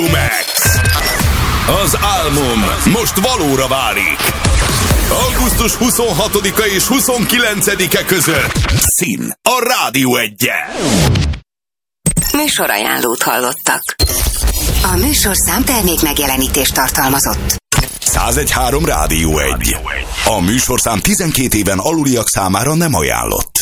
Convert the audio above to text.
Max. Az álmom most valóra válik. Augusztus 26-a és 29-e között Szín a Rádió 1-en. Műsorajánlót hallottak. A műsorszám termék megjelenítést tartalmazott. 101.3 Rádió 1. A műsorszám 12 éven aluliak számára nem ajánlott.